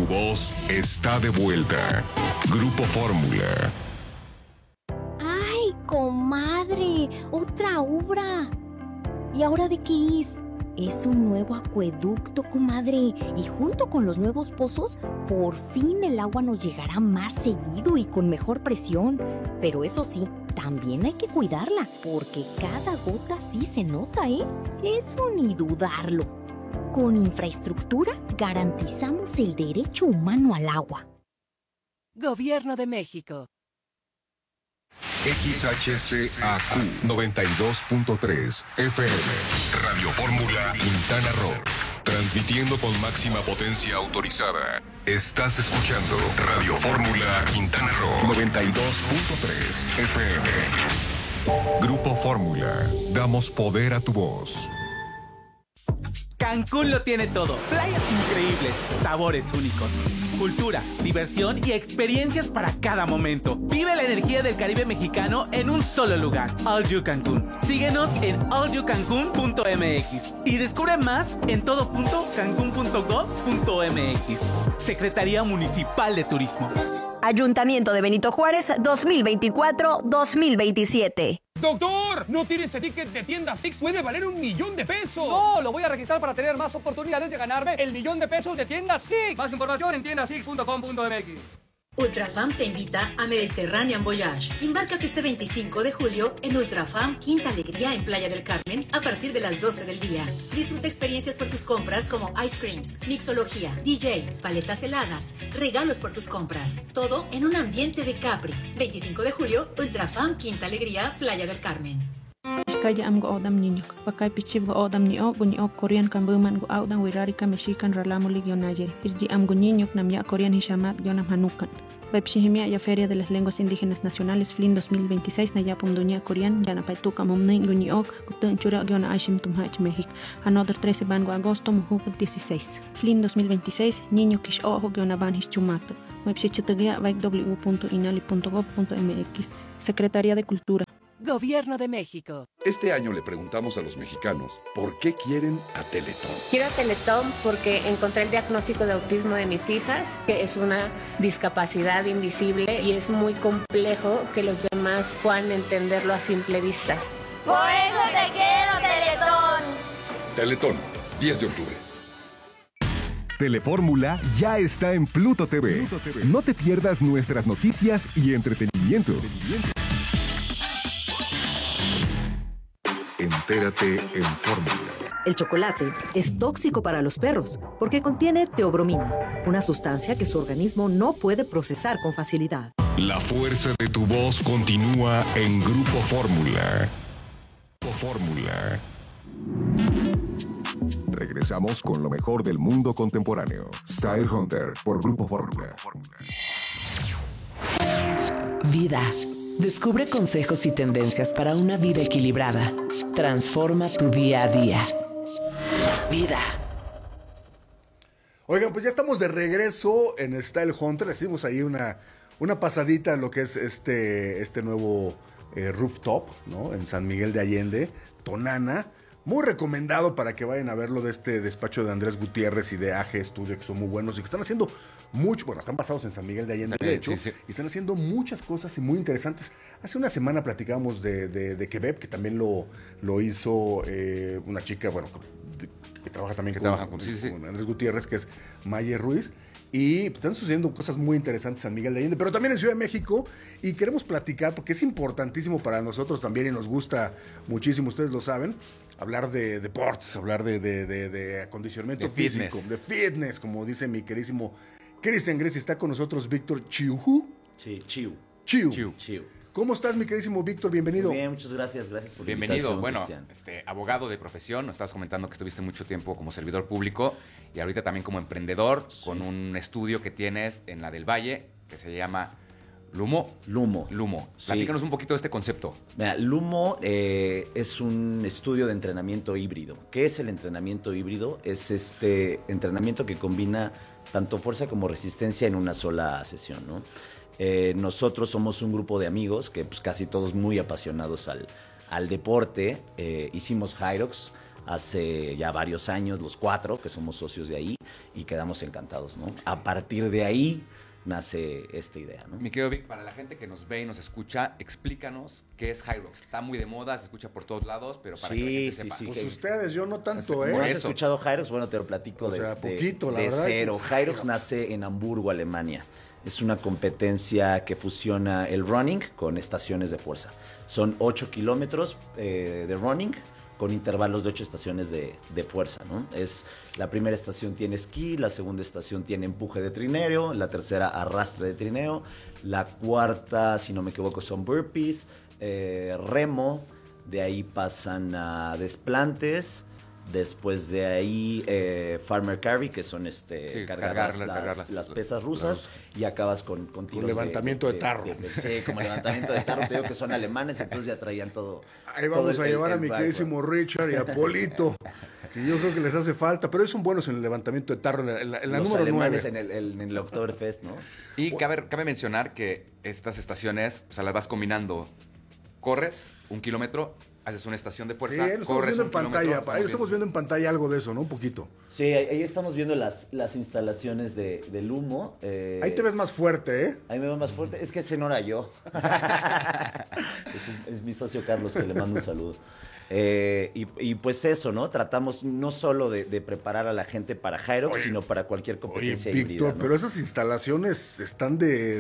tu voz está de vuelta. Grupo Fórmula. ¡Ay, comadre! ¡Otra obra! ¿Y ahora de qué es? Es un nuevo acueducto, comadre. Y junto con los nuevos pozos, por fin el agua nos llegará más seguido y con mejor presión. Pero eso sí, también hay que cuidarla, porque cada gota sí se nota, ¿eh? Eso ni dudarlo. Con infraestructura garantizamos el derecho humano al agua. Gobierno de México. XHCAQ 92.3 FM. Radio Fórmula Quintana Roo. Transmitiendo con máxima potencia autorizada. Estás escuchando Radio Fórmula Quintana Roo 92.3 FM. Grupo Fórmula. Damos poder a tu voz. Cancún lo tiene todo. Playas increíbles, sabores únicos, cultura, diversión y experiencias para cada momento. Vive la energía del Caribe mexicano en un solo lugar. All You Cancún. Síguenos en allyoucancun.mx y descubre más en todo.cancun.gov.mx. Secretaría Municipal de Turismo. Ayuntamiento de Benito Juárez 2024-2027. ¡Doctor! ¿No tiene ese ticket de tienda Six? ¡Puede valer $1,000,000! No, lo voy a registrar para tener más oportunidades de ganarme el $1,000,000 de tienda Six. Más información en tiendasix.com.mx. Ultrafam te invita a Mediterranean Voyage. Embarcate este 25 de julio en Ultrafam Quinta Alegría en Playa del Carmen a partir de las 12 del día. Disfruta experiencias por tus compras como ice creams, mixología, DJ, paletas heladas, regalos por tus compras. Todo en un ambiente de Capri. 25 de julio, Ultrafam Quinta Alegría, Playa del Carmen. Kaya am go odam ninyok pakai pichib go odam ni o Korean kan buman go odam wirari ka mexican ralamo ligio nayer irji am go ninyok nam ya Korean hishamat yonam hanukan Webshihimia ya Feria de las Lenguas Indígenas Nacionales FLIN 2026 na yapum dunia Korean yana paituka momne guniok gutun chura yona ashim tumhach México another 13 ban go agosto muhu 16 FLIN 2026 niño kish ojo yona ban hischumato webshichitagia www.inali.gov.mx Secretaría de Cultura. Gobierno de México. Este año le preguntamos a los mexicanos por qué quieren a Teletón. Quiero a Teletón porque encontré el diagnóstico de autismo de mis hijas, que es una discapacidad invisible y es muy complejo que los demás puedan entenderlo a simple vista. Por eso te quiero, Teletón. Teletón, 10 de octubre. Telefórmula ya está en Pluto TV. No te pierdas nuestras noticias y entretenimiento. Entérate en Fórmula. El chocolate es tóxico para los perros porque contiene teobromina, una sustancia que su organismo no puede procesar con facilidad. La fuerza de tu voz continúa en Grupo Fórmula. Grupo Fórmula. Regresamos con lo mejor del mundo contemporáneo. Style Hunter por Grupo Fórmula. Vida. Descubre consejos y tendencias para una vida equilibrada. Transforma tu día a día. Vida. Oigan, pues ya estamos de regreso en Style Hunter. Hicimos ahí una pasadita en lo que es este nuevo rooftop, ¿no? En San Miguel de Allende, Tonana. Muy recomendado para que vayan a verlo, de este despacho de Andrés Gutiérrez y de AG Studio, que son muy buenos y que están haciendo mucho. Bueno, están basados en San Miguel de Allende, de hecho, sí. Y están haciendo muchas cosas y muy interesantes. Hace una semana platicábamos de Quebec, que también lo hizo una chica, bueno, que trabaja también con Andrés Gutiérrez, que es Maye Ruiz. Y están sucediendo cosas muy interesantes en San Miguel de Allende, pero también en Ciudad de México. Y queremos platicar, porque es importantísimo para nosotros también y nos gusta muchísimo, ustedes lo saben, hablar de deportes, hablar de acondicionamiento físico, de fitness, como dice mi queridísimo Cristian Greci. Está con nosotros Víctor Chiu. Sí, Chiu. ¿Cómo estás, mi queridísimo Víctor? Bienvenido. Muy bien, muchas gracias por la Bienvenido. invitación, Bueno, Cristian. abogado de profesión, nos estabas comentando que estuviste mucho tiempo como servidor público y ahorita también como emprendedor, con un estudio que tienes en la del Valle que se llama Lumo. Sí. Platícanos un poquito de este concepto. Mira, Lumo es un estudio de entrenamiento híbrido. ¿Qué es el entrenamiento híbrido? Es este entrenamiento que combina tanto fuerza como resistencia en una sola sesión, ¿no? Nosotros somos un grupo de amigos que pues casi todos muy apasionados al deporte. Hicimos Hyrox hace ya varios años, los 4 que somos socios de ahí, y quedamos encantados, ¿no? A partir de ahí nace esta idea, ¿no? Mi querido Vic, para la gente que nos ve y nos escucha, explícanos qué es Hyrox. Está muy de moda, se escucha por todos lados, pero para que la gente sepa. Pues ustedes, yo no tanto, ¿No has escuchado Hyrox? Bueno, te lo platico poquito, la de verdad. cero. Hyrox nace en Hamburgo, Alemania. Es una competencia que fusiona el running con estaciones de fuerza. Son 8 kilómetros de running con intervalos de 8 estaciones de fuerza, ¿no? La primera estación tiene esquí, la segunda estación tiene empuje de trineo, la tercera arrastre de trineo, la cuarta, si no me equivoco, son burpees, remo, de ahí pasan a desplantes, después de ahí farmer carry, que son cargar las pesas rusas, y acabas con tiros levantamiento de tarro. Sí, como levantamiento de tarro, te digo que son alemanes, entonces ya traían todo. Ahí vamos a llevar a mi queridísimo Richard y a Polito, que yo creo que les hace falta, pero son buenos en el levantamiento de tarro, en la los número 9. En el Oktoberfest, ¿no? Y cabe mencionar que estas estaciones, o sea, las vas combinando. Corres 1 kilómetro, haces una estación de fuerza, corres un kilómetro. Ahí estamos viendo en pantalla algo de eso, ¿no? Un poquito. Sí, ahí estamos viendo las instalaciones del humo. Ahí te ves más fuerte, ¿eh? Ahí me veo más fuerte. Es que ese no era yo. es mi socio Carlos, que le mando un saludo. Y pues eso, ¿no? Tratamos no solo de preparar a la gente para Hyrox, sino para cualquier competencia Víctor, híbrida, ¿no? pero esas instalaciones están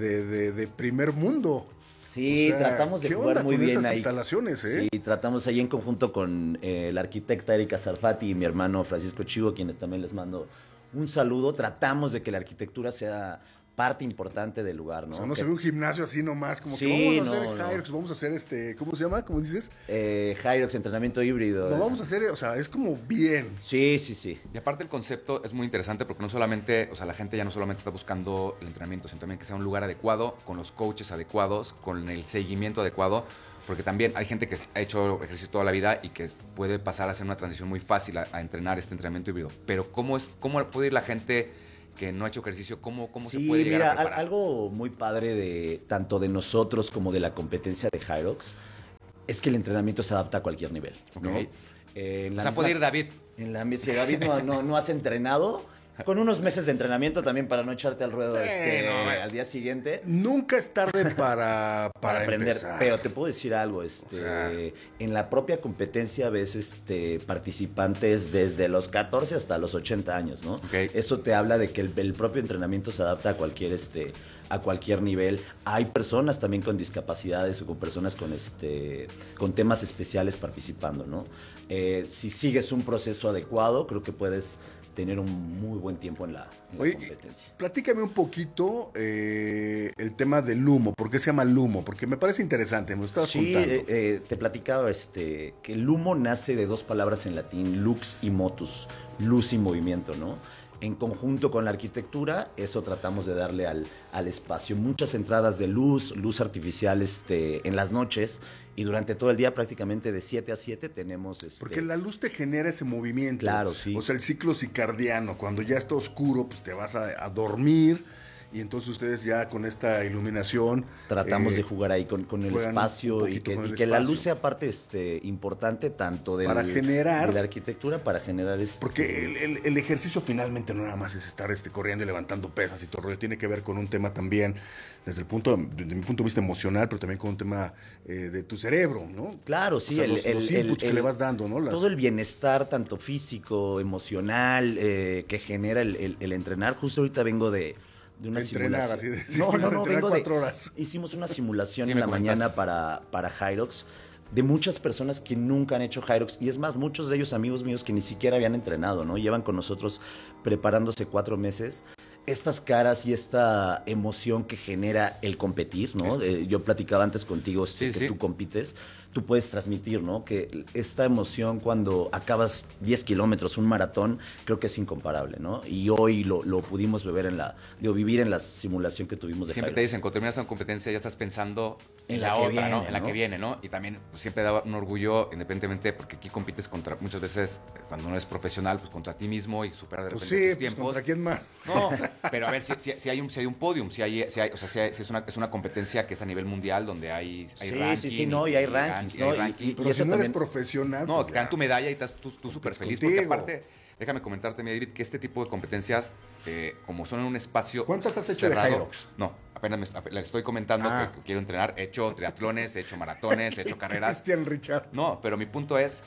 de primer mundo. Sí, O sea, tratamos de ¿qué jugar onda muy con bien esas ahí. instalaciones, eh? Sí, tratamos ahí en conjunto con la arquitecta Erika Sarfati y mi hermano Francisco Chivo, quienes también les mando un saludo. Tratamos de que la arquitectura sea parte importante del lugar, ¿no? O sea, no se ve un gimnasio así nomás, como Sí, que vamos a hacer no. Hyrox, vamos a hacer ¿cómo se llama? ¿Cómo dices? Hyrox, entrenamiento híbrido. Lo vamos a hacer, o sea, es como bien. Sí, sí, sí. Y aparte el concepto es muy interesante porque no solamente, o sea, la gente ya no solamente está buscando el entrenamiento, sino también que sea un lugar adecuado, con los coaches adecuados, con el seguimiento adecuado, porque también hay gente que ha hecho ejercicio toda la vida y que puede pasar a hacer una transición muy fácil a entrenar este entrenamiento híbrido. Pero ¿cómo puede ir la gente que no ha hecho ejercicio? ¿Cómo se puede llegar a preparar? Algo muy padre tanto de nosotros como de la competencia de Hyrox es que el entrenamiento se adapta a cualquier nivel, ¿no? Okay. Puede ir David. Si David no has entrenado, con unos meses de entrenamiento también para no echarte al ruedo al día siguiente. Nunca es tarde para aprender. empezar. Pero te puedo decir algo, en la propia competencia ves participantes desde los 14 hasta los 80 años, ¿no? Okay. Eso te habla de que el propio entrenamiento se adapta a cualquier nivel. Hay personas también con discapacidades o con personas con temas especiales participando, ¿no? Si sigues un proceso adecuado, creo que puedes tener un muy buen tiempo en la competencia. Platícame un poquito el tema del humo. ¿Por qué se llama Lumo? Porque me parece interesante, me lo estabas contando. Te platicaba que el humo nace de 2 palabras en latín, lux y motus, luz y movimiento, ¿no? En conjunto con la arquitectura, eso tratamos de darle al espacio. Muchas entradas de luz artificial en las noches, y durante todo el día, prácticamente de 7 a 7, tenemos... Porque la luz te genera ese movimiento. Claro, sí. O sea, el ciclo circadiano. Cuando ya está oscuro, pues te vas a dormir. Y entonces ustedes ya con esta iluminación... Tratamos de jugar ahí con el espacio y que la luz sea parte importante tanto para generar, de la arquitectura para generar... Porque el ejercicio finalmente no nada más es estar corriendo y levantando pesas y todo el rollo. Tiene que ver con un tema también, desde mi punto de vista emocional, pero también con un tema de tu cerebro, ¿no? Claro, sí. O sea, los inputs que le vas dando, ¿no? Todo el bienestar, tanto físico, emocional, que genera el entrenar. Justo ahorita vengo de una entrenar, simulación. No, vengo 4 horas. Hicimos una simulación en la mañana para Hyrox de muchas personas que nunca han hecho Hyrox, y es más, muchos de ellos amigos míos que ni siquiera habían entrenado, ¿no? Llevan con nosotros preparándose 4 meses. Estas caras y esta emoción que genera el competir, ¿no? Yo platicaba antes contigo que tú compites, tú puedes transmitir, ¿no? Que esta emoción cuando acabas 10 kilómetros, un maratón, creo que es incomparable, ¿no? Y hoy lo pudimos vivir en la simulación que tuvimos de Siempre Hyrox. te dicen, cuando terminas una competencia ya estás pensando en la que otra, viene, ¿no? En la que viene, ¿no? Y también pues, siempre da un orgullo, independientemente, porque aquí compites muchas veces, cuando no eres profesional, pues contra ti mismo y superar de repente tus tiempos. ¿Contra quién más? No, pero a ver, si hay un podium, si es una competencia que es a nivel mundial, donde hay rankings. Sí, no, y hay rankings. rankings, ¿no? Pero si no eres profesional... No, pues te dan ya. tu medalla y estás tú súper feliz. contigo. Porque aparte, déjame comentarte, mi David, que este tipo de competencias, como son en un espacio ¿Cuántas has hecho cerrado, de Hyrox? No, apenas les estoy comentando que quiero entrenar. He hecho triatlones, he hecho maratones, he hecho carreras. Cristian Richard. No, pero mi punto es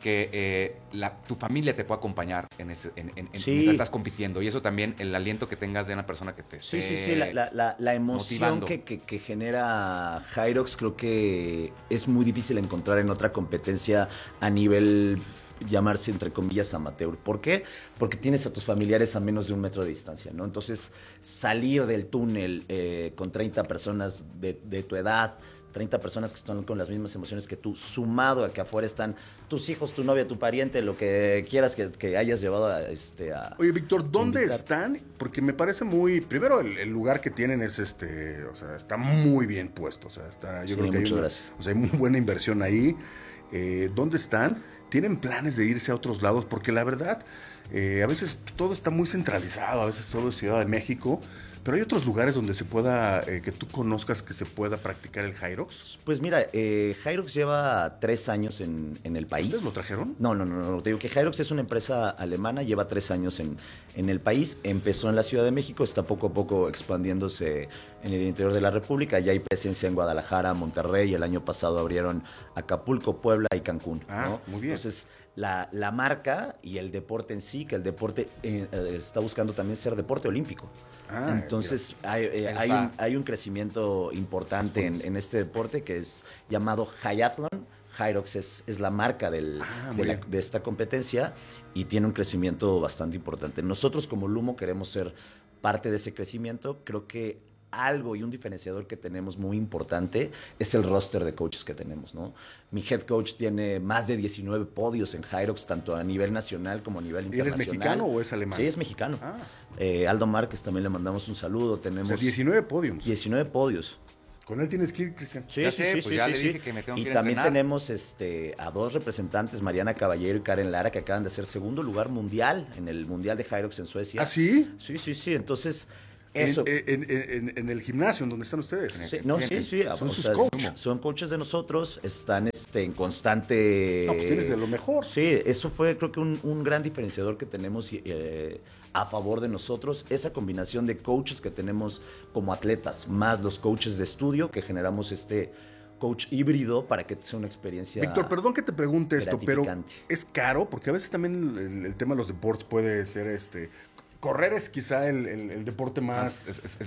que tu familia te puede acompañar Sí. mientras estás compitiendo. Y eso también, el aliento que tengas de una persona que te esté Sí, la emoción motivando. que genera Hyrox creo que es muy difícil encontrar en otra competencia a nivel, llamarse entre comillas amateur. ¿Por qué? Porque tienes a tus familiares a menos de 1 metro de distancia, ¿no? Entonces, salir del túnel con 30 personas de tu edad, 30 personas que están con las mismas emociones que tú, sumado a que afuera están tus hijos, tu novia, tu pariente, lo que quieras que hayas llevado a... Oye, Víctor, ¿dónde invitar. están? Porque me parece muy... Primero, el lugar que tienen es o sea, está muy bien puesto. O sea, yo creo que hay gracias. O sea, hay muy buena inversión ahí. ¿Dónde están? ¿Tienen planes de irse a otros lados? Porque la verdad, a veces todo está muy centralizado, a veces todo es Ciudad de México, pero hay otros lugares donde se pueda, que tú conozcas, que se pueda practicar el Hyrox. Pues mira, Hyrox lleva 3 años en el país. ¿Ustedes lo trajeron? No. Te digo que Hyrox es una empresa alemana, lleva 3 años en el país. Empezó en la Ciudad de México, está poco a poco expandiéndose en el interior de la República. Ya hay presencia en Guadalajara, Monterrey. El año pasado abrieron Acapulco, Puebla y Cancún. ¿no? Muy bien. Entonces, la marca y el deporte en sí, que el deporte está buscando también ser deporte olímpico. Entonces hay un crecimiento importante en este deporte que es llamado Hyathlon. Hyrox es la marca de esta competencia y tiene un crecimiento bastante importante. Nosotros como Lumo queremos ser parte de ese crecimiento. Creo que algo y un diferenciador que tenemos muy importante es el roster de coaches que tenemos, ¿no? Mi head coach tiene más de 19 podios en Hyrox, tanto a nivel nacional como a nivel internacional. ¿Y él es mexicano o es alemán? Sí, es mexicano. Aldo Márquez también le mandamos un saludo. Tenemos 19 podios. 19 podios. Con él tienes que ir, Cristian. Sí. Ya le dije que me tengo que ir a también entrenar. tenemos a 2 representantes, Mariana Caballero y Karen Lara, que acaban de hacer segundo lugar mundial en el Mundial de Hyrox en Suecia. ¿Ah, sí? Sí. Entonces, eso. En el gimnasio, en donde están ustedes. Sí. Son sus coaches. Son coaches de nosotros, están en constante... No, pues tienes de lo mejor. Sí, eso fue creo que un gran diferenciador que tenemos a favor de nosotros, esa combinación de coaches que tenemos como atletas, más los coaches de estudio, que generamos coach híbrido para que sea una experiencia... Víctor, perdón que te pregunte esto, pero gratificante. ¿es caro? Porque a veces también el tema de los deportes puede ser correr es quizá el deporte más...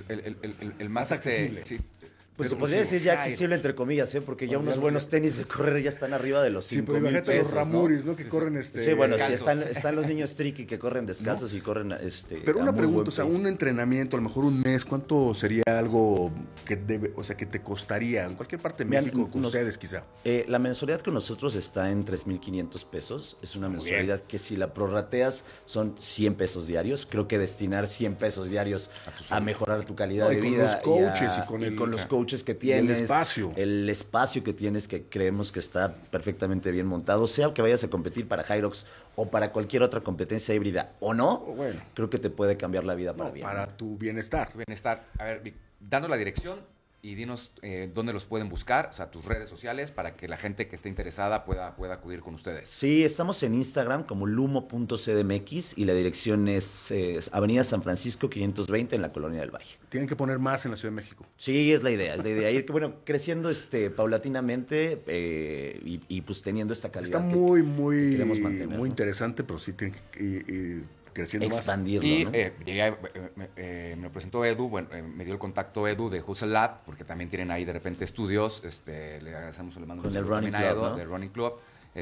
el más accesible. Sí. Pues se podría decir ya accesible entre comillas, porque ya unos buenos tenis de correr ya están arriba de los 5,000 pero imagínate pesos, los Ramuris, ¿no? Que corren Sí, bueno, sí, descalzos. están los niños tricky que corren descalzos y corren Pero a una muy pregunta, buen o sea, pace. un entrenamiento, a lo mejor un mes, ¿cuánto sería algo que que te costaría en cualquier parte de Mira, México con ustedes quizá? La mensualidad con nosotros está en 3,500 pesos. Es una mensualidad que si la prorrateas son 100 pesos diarios. Creo que destinar 100 pesos diarios a mejorar tu calidad de con vida. los coaches y con los coaches que y tienes. el espacio. Que tienes, que creemos que está perfectamente bien montado. Sea que vayas a competir para Hyrox o para cualquier otra competencia híbrida o no, creo que te puede cambiar la vida para bien. Para tu bienestar. A ver, Vic, danos la dirección y dinos dónde los pueden buscar, o sea, tus redes sociales, para que la gente que esté interesada pueda acudir con ustedes. Sí, estamos en Instagram como lumo.cdmx y la dirección es Avenida San Francisco 520 en la Colonia del Valle. Tienen que poner más en la Ciudad de México. Sí, es la idea ir creciendo paulatinamente y pues teniendo esta calidad. Está que queremos mantener, muy ¿no? interesante, pero sí tienen que ir creciendo expandirlo, y, ¿no? me lo presentó Edu, me dio el contacto Edu de Hustle Lab, porque también tienen ahí de repente estudios, le agradecemos, le mando Con un el saludo Running también a Club, Edu, ¿no? del Running Club,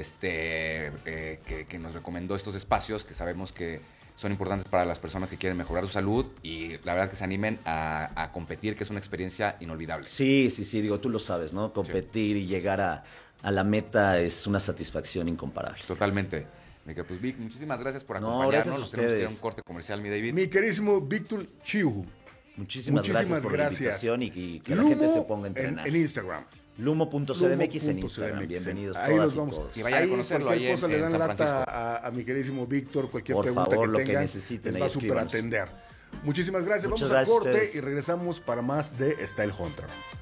que nos recomendó estos espacios que sabemos que son importantes para las personas que quieren mejorar su salud y la verdad que se animen a competir, que es una experiencia inolvidable. Sí, tú lo sabes, ¿no? Competir y llegar a la meta es una satisfacción incomparable. Totalmente. Pues Vic, muchísimas gracias por acompañarnos. Gracias a Nos tenemos que ir a ustedes. un corte comercial, mi David. Mi querísimo Víctor Chiu. Muchísimas gracias por la invitación y que la gente se ponga a entrenar. En Instagram. Lumo.cdmx en Instagram. Bienvenidos ahí todas nos vamos. y todos. Y vayan a conocerlo ahí cualquier cosa le dan San lata Francisco. a mi querísimo Víctor, cualquier Por pregunta favor, que lo que tengan, necesiten, les ahí va a super escríbanos. atender. Muchísimas gracias. Muchas Vamos gracias a corte a ustedes. y regresamos para más de Style Hunter.